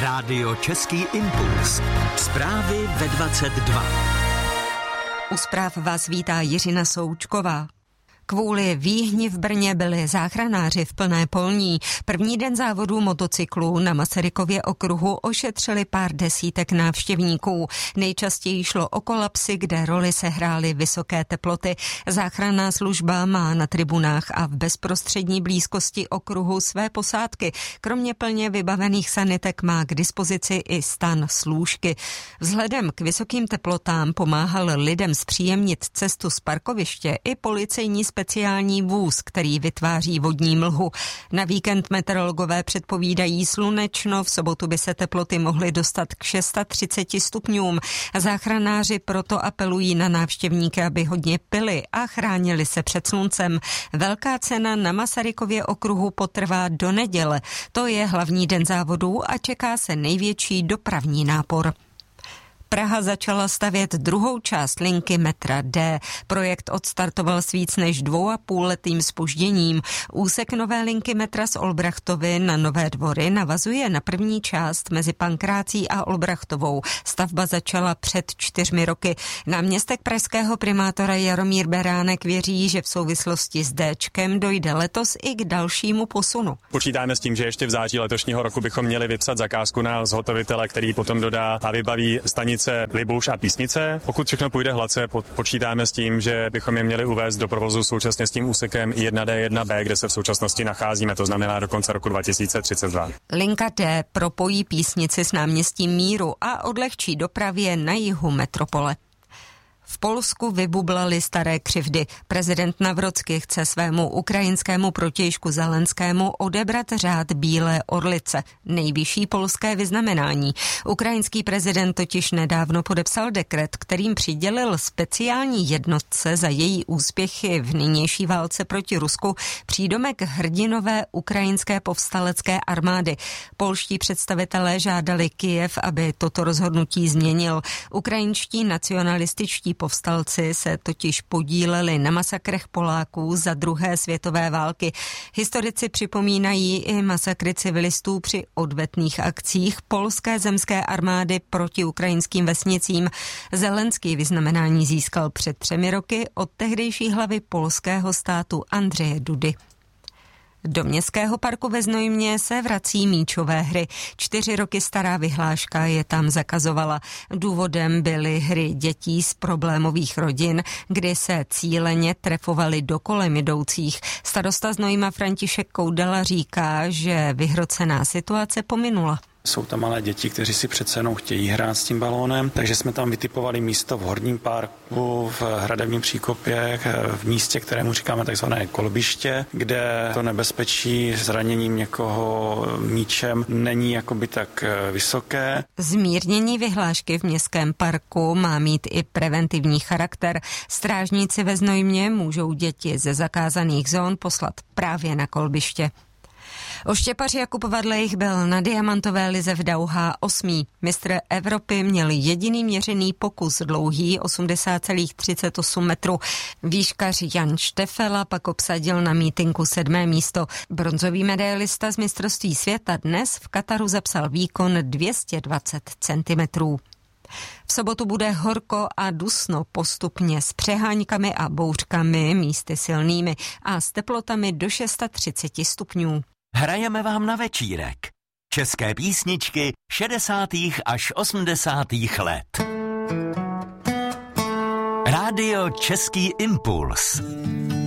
Rádio Český impuls. Zprávy ve 22. U zpráv vás vítá Jiřina Součková. Kvůli výhni v Brně byli záchranáři v plné polní. První den závodů motocyklů na Masarykově okruhu ošetřili pár desítek návštěvníků. Nejčastěji šlo o kolapsy, kde roli sehrály vysoké teploty. Záchranná služba má na tribunách a v bezprostřední blízkosti okruhu své posádky. Kromě plně vybavených sanitek má k dispozici i stan s lůžky. Vzhledem k vysokým teplotám pomáhal lidem zpříjemnit cestu z parkoviště i policejní speciální vůz, který vytváří vodní mlhu. Na víkend meteorologové předpovídají slunečno, v sobotu by se teploty mohly dostat k 630 stupňům. Záchranáři proto apelují na návštěvníky, aby hodně pili a chránili se před sluncem. Velká cena na Masarykově okruhu potrvá do neděle. To je hlavní den závodů a čeká se největší dopravní nápor. Praha začala stavět druhou část linky metra D. Projekt odstartoval s víc než 2,5letým zpožděním. Úsek nové linky metra z Olbrachtovy na Nové Dvory navazuje na první část mezi Pankrácí a Olbrachtovou. Stavba začala před 4 roky. Náměstek pražského primátora Jaromír Beránek věří, že v souvislosti s Dčkem dojde letos i k dalšímu posunu. Počítáme s tím, že ještě v září letošního roku bychom měli vypsat zakázku na zhotovitele, který potom dodá a vybaví stanice Libuš a Písnice. Pokud všechno půjde hladce, počítáme s tím, že bychom je měli uvést do provozu současně s tím úsekem 1D, 1B, kde se v současnosti nacházíme, to znamená do konce roku 2032. Linka D propojí Písnici s náměstím Míru a odlehčí dopravě na jihu metropole. V Polsku vybublaly staré křivdy. Prezident Nawrocki chce svému ukrajinskému protějšku Zelenskému odebrat řád Bílé orlice, nejvyšší polské vyznamenání. Ukrajinský prezident totiž nedávno podepsal dekret, kterým přidělil speciální jednotce za její úspěchy v nynější válce proti Rusku přídomek hrdinové ukrajinské povstalecké armády. Polští představitelé žádali Kyjev, aby toto rozhodnutí změnil. Ukrajinští nacionalističtí povstalci se totiž podíleli na masakrech Poláků za druhé světové války. Historici připomínají i masakry civilistů při odvetných akcích polské zemské armády proti ukrajinským vesnicím. Zelenský vyznamenání získal před 3 roky od tehdejší hlavy polského státu Andřeje Dudy. Do městského parku ve Znojmě se vrací míčové hry. 4 roky stará vyhláška je tam zakazovala. Důvodem byly hry dětí z problémových rodin, kdy se cíleně trefovaly do kolem jdoucích. Starosta Znojma František Koudela říká, že vyhrocená situace pominula. Jsou tam malé děti, kteří si přece jenom chtějí hrát s tím balónem, takže jsme tam vytipovali místo v Horním parku, v Hradebním příkopě, v místě, kterému říkáme takzvané kolbiště, kde to nebezpečí zraněním někoho míčem není jakoby tak vysoké. Zmírnění vyhlášky v městském parku má mít i preventivní charakter. Strážníci ve Znojmě můžou děti ze zakázaných zón poslat právě na kolbiště. Oštěpař Jakub Vadlejch byl na diamantové lize v Dauhá 8. Mistr Evropy měl jediný měřený pokus dlouhý 80,38 metru. Výškař Jan Štefela pak obsadil na mítinku 7. místo. Bronzový medailista z mistrovství světa dnes v Kataru zapsal výkon 220 cm. V sobotu bude horko a dusno, postupně s přeháňkami a bouřkami, místy silnými a s teplotami do 630 stupňů. Hrajeme vám na večírek. České písničky 60. až 80. let. Rádio Český impuls.